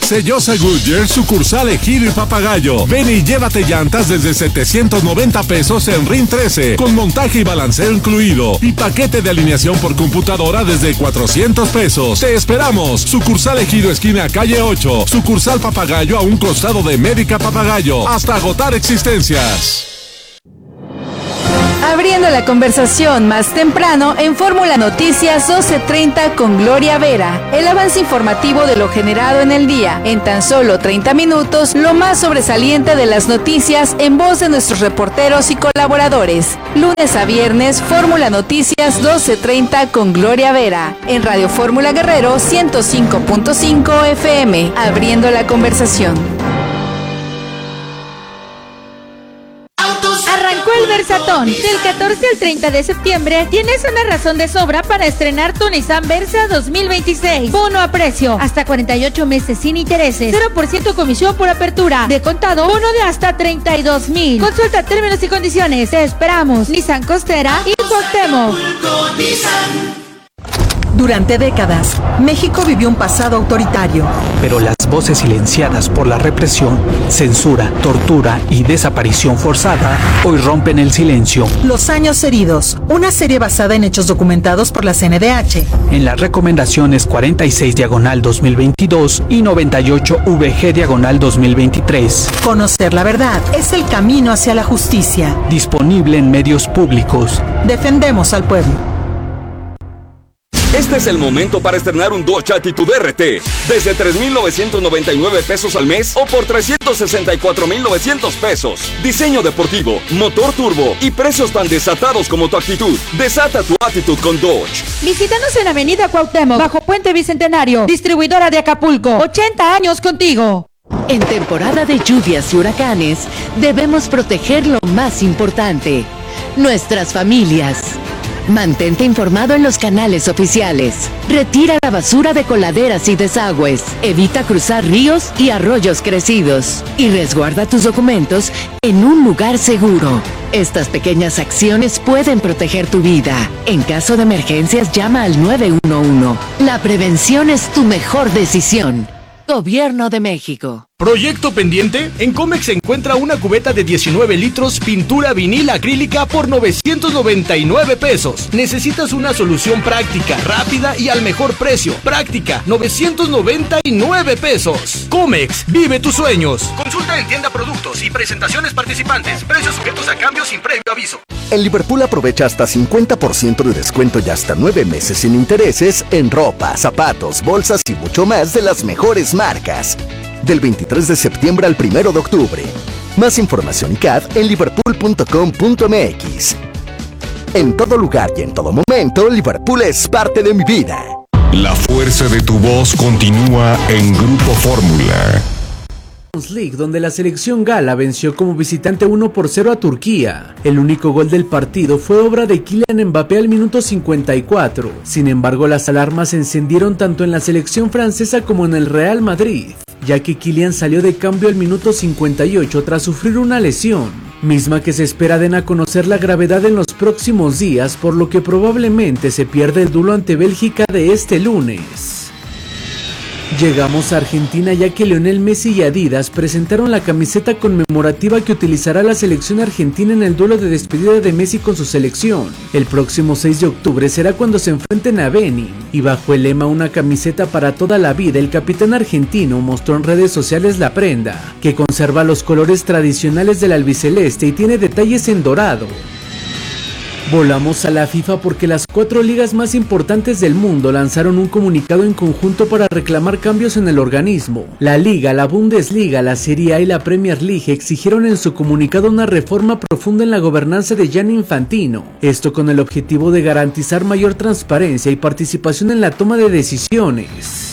Sellosa Goodyear, sucursal Ejido y Papagayo. Ven y llévate llantas desde 790 pesos en RIN 13, con montaje y balanceo incluido. Y paquete de alineación por computadora desde 400 pesos. Te esperamos. Sucursal Ejido, esquina calle 8. Sucursal Papagayo, a un costado de Médica Papagayo. Hasta agotar existencias. Abriendo la conversación más temprano en Fórmula Noticias 12:30 con Gloria Vera. El avance informativo de lo generado en el día. En tan solo 30 minutos, lo más sobresaliente de las noticias en voz de nuestros reporteros y colaboradores. Lunes a viernes, Fórmula Noticias 12:30 con Gloria Vera. En Radio Fórmula Guerrero 105.5 FM. Abriendo la conversación. Arrancó el Versatón. Del 14 al 30 de septiembre tienes una razón de sobra para estrenar tu Nissan Versa 2026. Bono a precio, hasta 48 meses sin intereses, 0% comisión por apertura. De contado, bono de hasta 32,000. Consulta términos y condiciones. Te esperamos. Nissan Costera y Cuauhtémoc. Durante décadas, México vivió un pasado autoritario. Pero las voces silenciadas por la represión, censura, tortura y desaparición forzada hoy rompen el silencio. Los años heridos, una serie basada en hechos documentados por la CNDH. En las recomendaciones 46/2022 y 98/VG/2023. Conocer la verdad es el camino hacia la justicia. Disponible en medios públicos. Defendemos al pueblo. Este es el momento para estrenar un Dodge Attitude RT desde 3,999 pesos al mes o por 364,900 pesos. Diseño deportivo, motor turbo y precios tan desatados como tu actitud. Desata tu actitud con Dodge. Visítanos en Avenida Cuauhtémoc, bajo Puente Bicentenario. Distribuidora de Acapulco. 80 años contigo. En temporada de lluvias y huracanes, debemos proteger lo más importante: nuestras familias. Mantente informado en los canales oficiales. Retira la basura de coladeras y desagües. Evita cruzar ríos y arroyos crecidos. Y resguarda tus documentos en un lugar seguro. Estas pequeñas acciones pueden proteger tu vida. En caso de emergencias, llama al 911. La prevención es tu mejor decisión. Gobierno de México. ¿Proyecto pendiente? En Comex se encuentra una cubeta de 19 litros pintura vinil acrílica por 999 pesos. Necesitas una solución práctica, rápida y al mejor precio. Práctica, 999 pesos. Comex, vive tus sueños. Consulta en tienda productos y presentaciones participantes. Precios sujetos a cambios sin previo aviso. En Liverpool aprovecha hasta 50% de descuento y hasta 9 meses sin intereses en ropa, zapatos, bolsas y mucho más de las mejores marcas. Del 23 de septiembre al 1 de octubre. Más información y CAD en liverpool.com.mx. En todo lugar y en todo momento, Liverpool es parte de mi vida. La fuerza de tu voz continúa en Grupo Fórmula. League, donde la selección gala venció como visitante 1-0 a Turquía. El único gol del partido fue obra de Kylian Mbappé al minuto 54. Sin embargo, las alarmas se encendieron tanto en la selección francesa como en el Real Madrid, ya que Kylian salió de cambio al minuto 58 tras sufrir una lesión, misma que se espera den a conocer la gravedad en los próximos días, por lo que probablemente se pierde el duelo ante Bélgica de este lunes. Llegamos a Argentina, ya que Lionel Messi y Adidas presentaron la camiseta conmemorativa que utilizará la selección argentina en el duelo de despedida de Messi con su selección. El próximo 6 de octubre será cuando se enfrenten a Benin, y bajo el lema "Una camiseta para toda la vida", el capitán argentino mostró en redes sociales la prenda, que conserva los colores tradicionales del albiceleste y tiene detalles en dorado. Volamos a la FIFA porque las 4 ligas más importantes del mundo lanzaron un comunicado en conjunto para reclamar cambios en el organismo. La Liga, la Bundesliga, la Serie A y la Premier League exigieron en su comunicado una reforma profunda en la gobernanza de Gianni Infantino. Esto con el objetivo de garantizar mayor transparencia y participación en la toma de decisiones.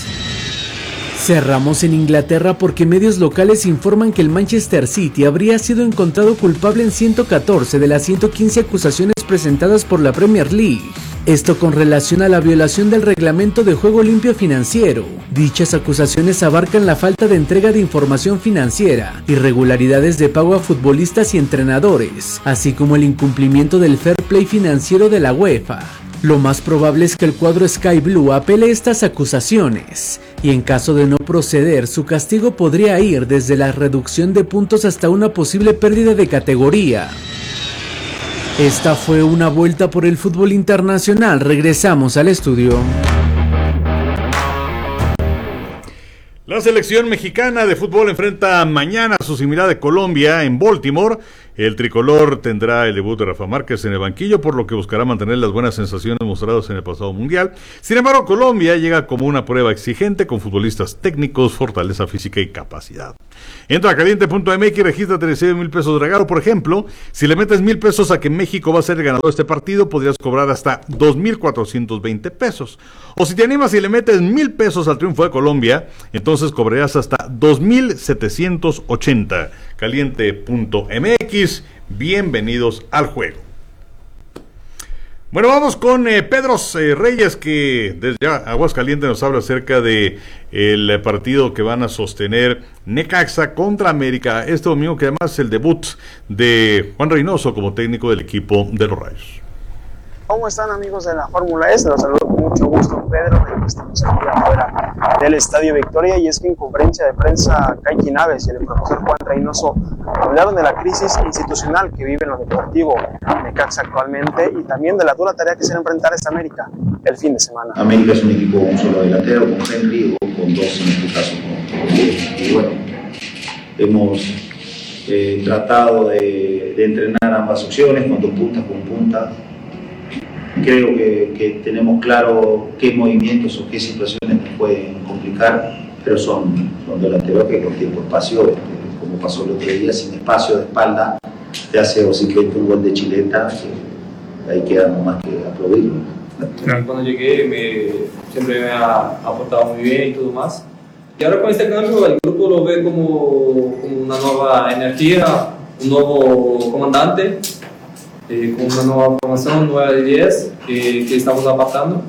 Cerramos en Inglaterra porque medios locales informan que el Manchester City habría sido encontrado culpable en 114 de las 115 acusaciones presentadas por la Premier League. Esto con relación a la violación del reglamento de juego limpio financiero. Dichas acusaciones abarcan la falta de entrega de información financiera, irregularidades de pago a futbolistas y entrenadores, así como el incumplimiento del fair play financiero de la UEFA. Lo más probable es que el cuadro Sky Blue apele estas acusaciones. y en caso de no proceder, su castigo podría ir desde la reducción de puntos hasta una posible pérdida de categoría. Esta fue una vuelta por el fútbol internacional. Regresamos al estudio. La selección mexicana de fútbol enfrenta mañana a su similar de Colombia en Baltimore. El tricolor tendrá el debut de Rafa Márquez en el banquillo, por lo que buscará mantener las buenas sensaciones mostradas en el pasado mundial. Sin embargo, Colombia llega como una prueba exigente con futbolistas técnicos, fortaleza física y capacidad. Entra a caliente.mx y regístrate, recibe $1,000 de regalo. Por ejemplo, si le metes $1,000 a que México va a ser el ganador de este partido, podrías cobrar hasta $2,420. O si te animas y le metes $1,000 al triunfo de Colombia, entonces cobrarás hasta $2,780. Caliente.mx, bienvenidos al juego. Bueno, vamos con Pedro Reyes, que desde Aguascalientes nos habla acerca de el partido que van a sostener Necaxa contra América este domingo, que además es el debut de Juan Reynoso como técnico del equipo de los Rayos. ¿Cómo están, amigos de la Fórmula S? Los saludo con mucho gusto, Pedro. Estamos aquí afuera del Estadio Victoria, y es que en conferencia de prensa Kaique Naves y el profesor Juan Reynoso hablaron de la crisis institucional que vive en lo deportivo Necaxa actualmente, y también de la dura tarea que se va a enfrentar esta América el fin de semana. América es un equipo con un solo delantero, con Henry, o con dos en este caso. Y bueno, hemos tratado de entrenar ambas opciones, con dos puntas, con punta. Creo que tenemos claro qué movimientos o qué situaciones nos pueden complicar, pero son delanteros que con tiempo espacio, como pasó el otro día, sin espacio de espalda, te hace o simplemente un gol de chileta, que ahí queda más que aplaudirlo. Cuando llegué siempre me ha aportado muy bien y todo más. Y ahora con este cambio el grupo lo ve como una nueva energía, un nuevo comandante. Con una nueva formación, nueva de 10 que estamos apartando,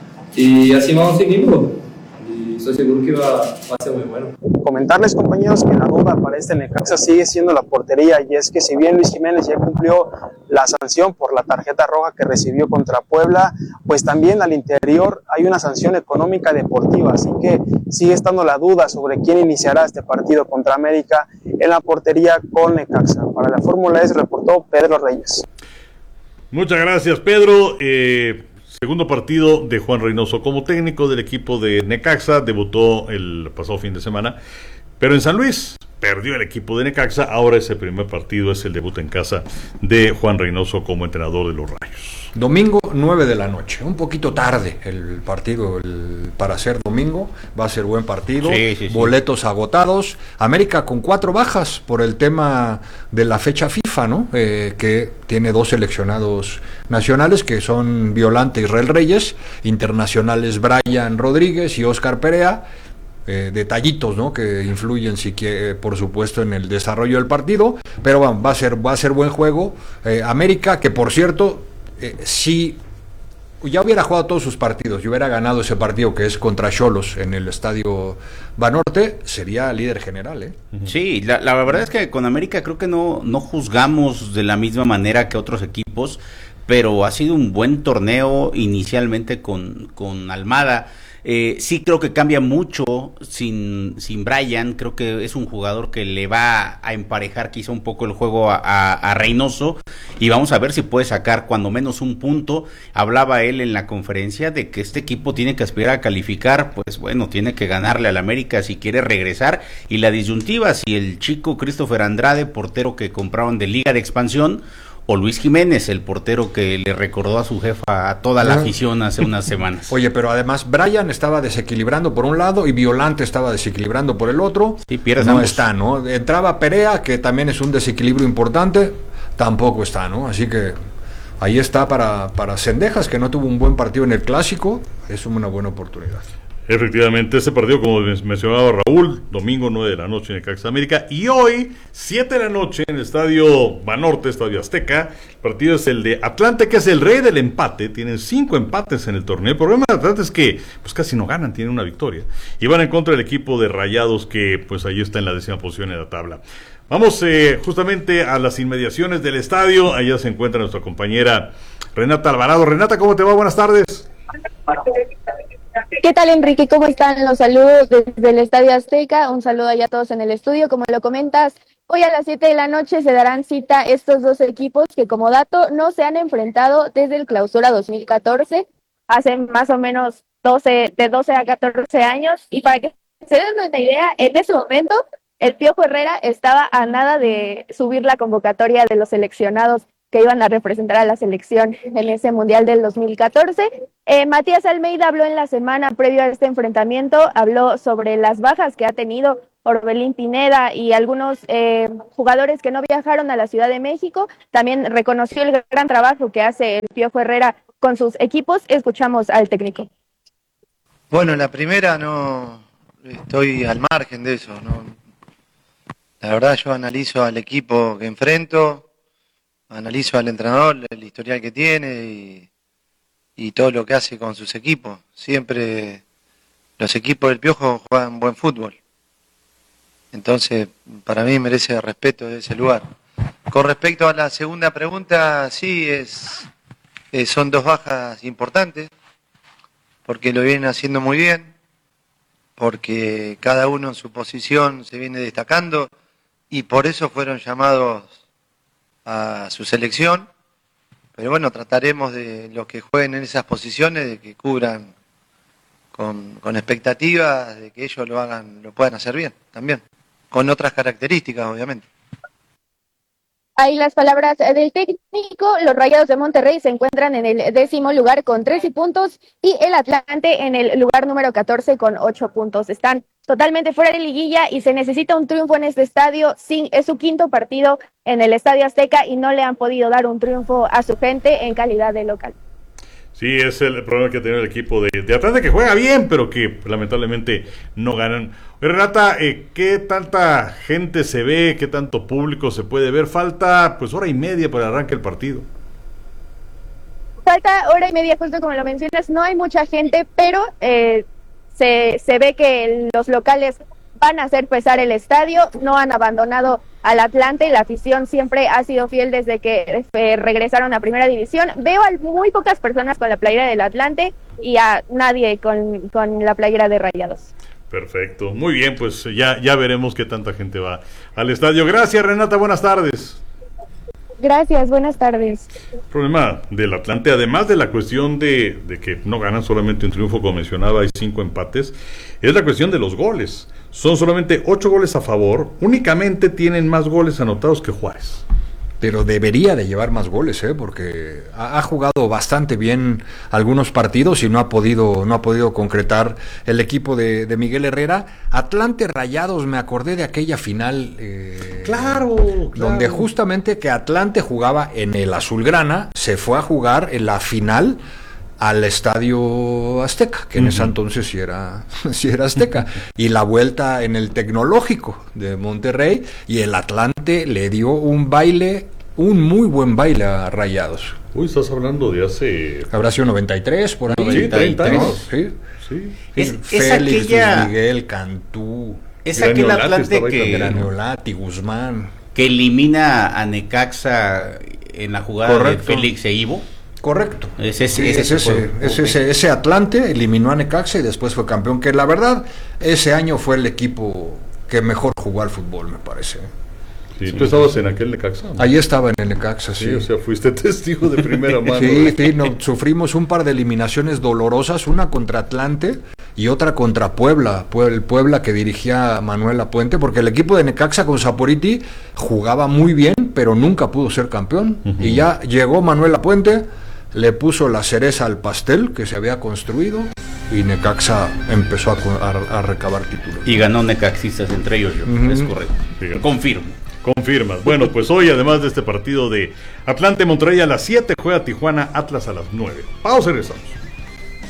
y así vamos seguindo, y estoy seguro que va a ser muy bueno. Comentarles, compañeros, que la duda para este Necaxa sigue siendo la portería, y es que si bien Luis Jiménez ya cumplió la sanción por la tarjeta roja que recibió contra Puebla, pues también al interior hay una sanción económica deportiva, así que sigue estando la duda sobre quién iniciará este partido contra América en la portería con Necaxa. Para la Fórmula S reportó Pedro Reyes. Muchas gracias, Pedro. Segundo partido de Juan Reynoso como técnico del equipo de Necaxa. Debutó el pasado fin de semana, pero en San Luis perdió el equipo de Necaxa. Ahora ese primer partido es el debut en casa de Juan Reynoso como entrenador de los Rayos. Domingo 9 de la noche, un poquito tarde el partido para ser domingo. Va a ser buen partido, sí. Boletos agotados. América con 4 bajas por el tema de la fecha FIFA, ¿no? Que tiene 2 seleccionados nacionales, que son Violante Israel Reyes, internacionales Brian Rodríguez y Oscar Perea. Detallitos, ¿no?, que influyen, por supuesto, en el desarrollo del partido, pero bueno, va a ser buen juego. América, que por cierto, si ya hubiera jugado todos sus partidos y hubiera ganado ese partido que es contra Xolos en el Estadio Banorte, sería líder general, Sí, la verdad es que con América creo que no juzgamos de la misma manera que otros equipos, pero ha sido un buen torneo inicialmente con Almada. Sí creo que cambia mucho sin Brian. Creo que es un jugador que le va a emparejar quizá un poco el juego a Reynoso, y vamos a ver si puede sacar cuando menos un punto. Hablaba él en la conferencia de que este equipo tiene que aspirar a calificar, pues bueno, tiene que ganarle al América si quiere regresar, y la disyuntiva si el chico Christopher Andrade, portero que compraron de Liga de Expansión, o Luis Jiménez, el portero que le recordó a su jefa a toda la afición hace unas semanas. Oye, pero además Brian estaba desequilibrando por un lado y Violante estaba desequilibrando por el otro. Sí, pierdes no ambos. Está, ¿no? Entraba Perea, que también es un desequilibrio importante, tampoco está, ¿no? Así que ahí está para Cendejas, que no tuvo un buen partido en el Clásico, es una buena oportunidad. Efectivamente, este partido, como mencionaba Raúl, domingo 9 de la noche en Necaxa América, y hoy 7 de la noche en el Estadio Banorte, Estadio Azteca. El partido es el de Atlante, que es el rey del empate. Tienen 5 empates en el torneo. El problema de Atlante es que pues casi no ganan, tienen una victoria, y van en contra del equipo de Rayados, que pues ahí está en la 10ª posición en la tabla. Vamos justamente a las inmediaciones del estadio. Allá se encuentra nuestra compañera Renata Alvarado. Renata, ¿cómo te va? Buenas tardes. ¿Qué tal, Enrique? ¿Cómo están? Los saludos desde el Estadio Azteca. Un saludo allá a todos en el estudio. Como lo comentas, hoy a las 7 de la noche se darán cita estos dos equipos que, como dato, no se han enfrentado desde el Clausura 2014, hace más o menos de 12 a 14 años. Y para que se den una idea, en ese momento el Piojo Herrera estaba a nada de subir la convocatoria de los seleccionados que iban a representar a la selección en ese Mundial del 2014. Matías Almeida habló en la semana previo a este enfrentamiento, habló sobre las bajas que ha tenido Orbelín Pineda y algunos jugadores que no viajaron a la Ciudad de México. También reconoció el gran trabajo que hace el Piojo Herrera con sus equipos. Escuchamos al técnico. Bueno, en la primera no estoy al margen de eso, ¿no? La verdad, yo analizo al equipo que enfrento, analizo al entrenador, el historial que tiene y todo lo que hace con sus equipos. Siempre los equipos del Piojo juegan buen fútbol. Entonces, para mí merece respeto de ese lugar. Con respecto a la segunda pregunta, sí, son dos bajas importantes, porque lo vienen haciendo muy bien, porque cada uno en su posición se viene destacando y por eso fueron llamados a su selección. Pero bueno, trataremos de los que jueguen en esas posiciones de que cubran con expectativas de que ellos lo puedan hacer bien también, con otras características obviamente. Ahí las palabras del técnico. Los Rayados de Monterrey se encuentran en el 10º lugar con 13 puntos y el Atlante en el lugar número 14 con 8 puntos. Están totalmente fuera de liguilla y se necesita un triunfo en este estadio. Es su quinto partido en el Estadio Azteca y no le han podido dar un triunfo a su gente en calidad de local. Sí, es el problema que tiene el equipo de Atlante, que juega bien, pero que lamentablemente no ganan. Renata, ¿qué tanta gente se ve? ¿Qué tanto público se puede ver? Falta pues hora y media para el arranque del partido. Falta hora y media, justo como lo mencionas. No hay mucha gente, pero se ve que los locales van a hacer pesar el estadio. No han abandonado al Atlante. La afición siempre ha sido fiel desde que regresaron a Primera División. Veo a muy pocas personas con la playera del Atlante y a nadie con la playera de Rayados. Perfecto, muy bien, pues ya veremos qué tanta gente va al estadio. Gracias, Renata, buenas tardes. Gracias, buenas tardes. El problema del Atlante, además de la cuestión de que no ganan solamente un triunfo, como mencionaba, hay 5 empates, es la cuestión de los goles. Son solamente 8 goles a favor, únicamente tienen más goles anotados que Juárez. Pero debería de llevar más goles, porque ha jugado bastante bien algunos partidos y no ha podido concretar el equipo de Miguel Herrera. Atlante Rayados, me acordé de aquella final, claro, donde justamente que Atlante jugaba en el Azulgrana, se fue a jugar en la final al Estadio Azteca, que en ese entonces sí era Azteca, y la vuelta en el Tecnológico de Monterrey, y el Atlante le dio un muy buen baile a Rayados. Uy, estás hablando de hace... Habrá sido 93, por ahí. Sí, 30 años. Sí. Es aquella... Luis Miguel, Cantú... Es aquel Atlante que... Granolati, Guzmán... Que elimina a Necaxa en la jugada de Félix e Ivo. Correcto. Ese Atlante eliminó a Necaxa y después fue campeón, que la verdad, ese año fue el equipo que mejor jugó al fútbol, me parece. Sí, ¿tú estabas en aquel Necaxa? Ahí estaba en el Necaxa, sí. O sea, fuiste testigo de primera mano. Sí, sufrimos un par de eliminaciones dolorosas, una contra Atlante y otra contra Puebla. El Puebla que dirigía Manuel Lapuente, porque el equipo de Necaxa con Saporiti jugaba muy bien, pero nunca pudo ser campeón. Y ya llegó Manuel Lapuente, le puso la cereza al pastel que se había construido y Necaxa empezó a recabar títulos. Y ganó necaxistas, entre ellos yo. Es correcto. Fíjate. Confirmas. Bueno, pues hoy, además de este partido de Atlante Monterrey a las 7, juega Tijuana Atlas a las 9. Pausa y regresamos.